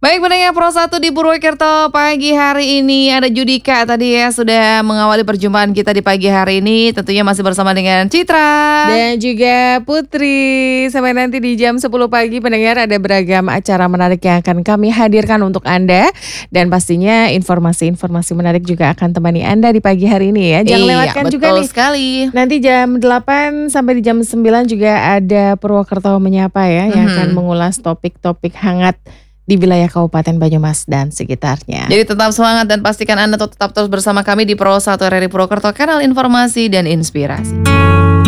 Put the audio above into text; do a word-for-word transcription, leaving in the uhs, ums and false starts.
Baik, pendengar Pro satu di Purwokerto pagi hari ini ada Judika tadi ya sudah mengawali perjumpaan kita di pagi hari ini. Tentunya masih bersama dengan Citra dan juga Putri. Sampai nanti di jam sepuluh pagi pendengar ada beragam acara menarik yang akan kami hadirkan untuk Anda. Dan pastinya informasi-informasi menarik juga akan temani Anda di pagi hari ini ya. Jangan iya, lewatkan juga nih. sekali. Nanti jam delapan sampai di jam sembilan juga ada Purwokerto Menyapa ya. Mm-hmm. Yang akan mengulas topik-topik hangat di wilayah Kabupaten Banyumas dan sekitarnya. Jadi tetap semangat dan pastikan Anda tetap terus bersama kami di Pro satu R R I Purwokerto, kanal informasi dan inspirasi.